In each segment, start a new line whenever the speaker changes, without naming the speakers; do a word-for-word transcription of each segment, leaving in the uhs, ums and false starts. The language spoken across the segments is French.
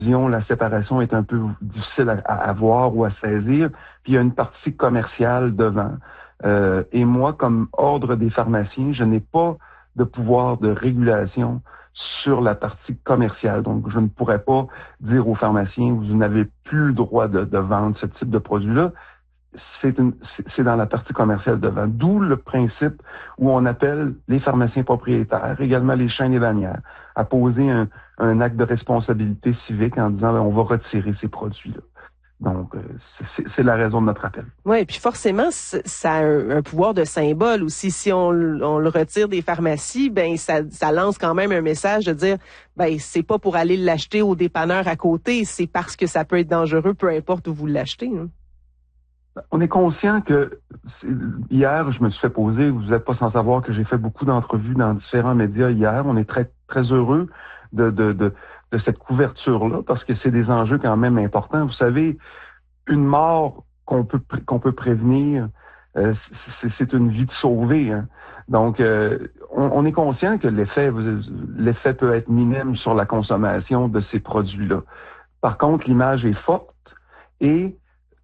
la séparation est un peu difficile à, à voir ou à saisir, puis il y a une partie commerciale devant. Euh, et moi, comme ordre des pharmaciens, je n'ai pas de pouvoir de régulation sur la partie commerciale. Donc, je ne pourrais pas dire aux pharmaciens, vous n'avez plus le droit de, de vendre ce type de produit-là. C'est, une, c'est dans la partie commerciale devant. D'où le principe où on appelle les pharmaciens propriétaires, également les chaînes et bannières, à poser un, un acte de responsabilité civique en disant ben, on va retirer ces produits-là. Donc, c'est, c'est la raison de notre appel.
Oui, et puis forcément, ça a un, un pouvoir de symbole aussi. Si on, on le retire des pharmacies, ben ça, ça lance quand même un message de dire ben c'est pas pour aller l'acheter au dépanneur à côté, c'est parce que ça peut être dangereux, peu importe où vous l'achetez. Hein.
On est conscient que hier, je me suis fait poser, vous n'êtes pas sans savoir que j'ai fait beaucoup d'entrevues dans différents médias hier. On est très très heureux de de de, de cette couverture-là parce que c'est des enjeux quand même importants. Vous savez, une mort qu'on peut qu'on peut prévenir, euh, c'est, c'est une vie de sauver. Hein. Donc, euh, on, on est conscient que l'effet l'effet peut être minime sur la consommation de ces produits-là. Par contre, l'image est forte et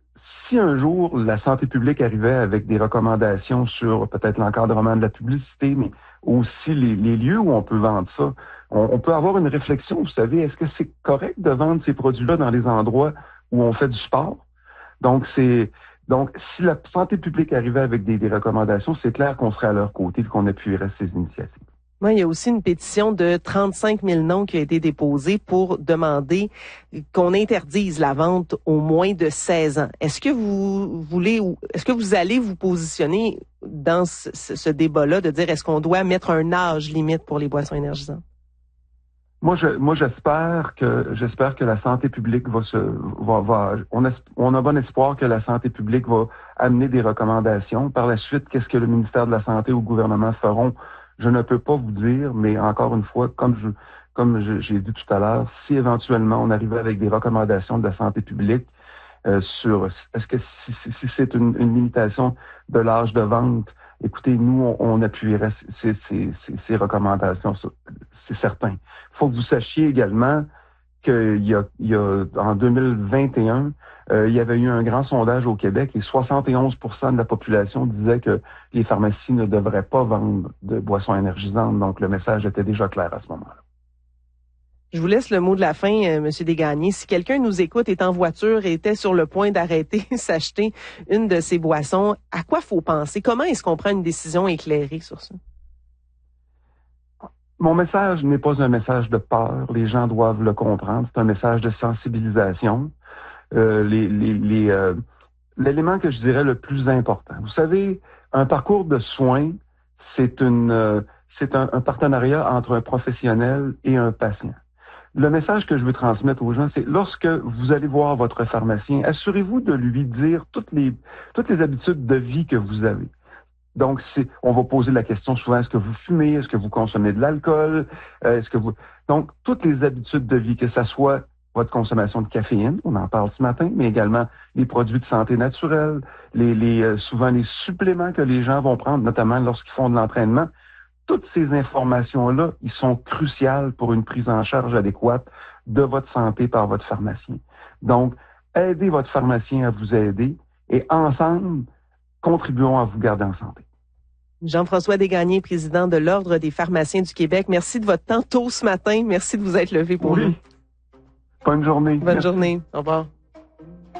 si un jour la santé publique arrivait avec des recommandations sur peut-être l'encadrement de la publicité, mais aussi les, les lieux où on peut vendre ça, on, on peut avoir une réflexion, vous savez, est-ce que c'est correct de vendre ces produits-là dans les endroits où on fait du sport? Donc, c'est donc si la santé publique arrivait avec des, des recommandations, c'est clair qu'on serait à leur côté et qu'on appuierait ces initiatives.
Oui, il y a aussi une pétition de trente-cinq mille noms qui a été déposée pour demander qu'on interdise la vente aux moins de seize ans. Est-ce que vous voulez, est-ce que vous allez vous positionner dans ce, ce débat-là de dire est-ce qu'on doit mettre un âge limite pour les boissons énergisantes?
Moi, je, moi, j'espère que, j'espère que la santé publique va se, va, va, on a, on a bon espoir que la santé publique va amener des recommandations. Par la suite, qu'est-ce que le ministère de la Santé ou le gouvernement feront? Je ne peux pas vous dire, mais encore une fois, comme je, comme je, j'ai dit tout à l'heure, si éventuellement on arrivait avec des recommandations de la santé publique euh, sur, est-ce que si, si, si c'est une, une limitation de l'âge de vente, écoutez, nous, on, on appuierait ces, ces, ces, ces recommandations, c'est certain. Il faut que vous sachiez également qu'il y a, il y a en deux mille vingt et un, euh, il y avait eu un grand sondage au Québec et soixante et onze pour cent de la population disait que les pharmacies ne devraient pas vendre de boissons énergisantes. Donc, le message était déjà clair à ce moment-là.
Je vous laisse le mot de la fin, euh, M. Desgagnés. Si quelqu'un nous écoute, est en voiture et était sur le point d'arrêter, s'acheter une de ces boissons, à quoi faut penser? Comment est-ce qu'on prend une décision éclairée sur ça?
Mon message n'est pas un message de peur. Les gens doivent le comprendre. C'est un message de sensibilisation. Euh, les, les, les, euh, l'élément que je dirais le plus important. Vous savez, un parcours de soins, c'est une, euh, c'est un, un partenariat entre un professionnel et un patient. Le message que je veux transmettre aux gens, c'est lorsque vous allez voir votre pharmacien, assurez-vous de lui dire toutes les, toutes les habitudes de vie que vous avez. Donc, c'est, on va poser la question souvent, est-ce que vous fumez? Est-ce que vous consommez de l'alcool? Euh, est-ce que vous... Donc, toutes les habitudes de vie, que ça soit votre consommation de caféine, on en parle ce matin, mais également les produits de santé naturelle, les, les, euh, souvent les suppléments que les gens vont prendre, notamment lorsqu'ils font de l'entraînement. Toutes ces informations-là, ils sont cruciales pour une prise en charge adéquate de votre santé par votre pharmacien. Donc, aidez votre pharmacien à vous aider et ensemble, contribuons à vous garder en santé.
Jean-François Desgagnés, président de l'Ordre des pharmaciens du Québec. Merci de votre temps tôt ce matin. Merci de vous être levé pour
oui.
nous.
Bonne journée.
Bonne
Merci.
journée. Au revoir.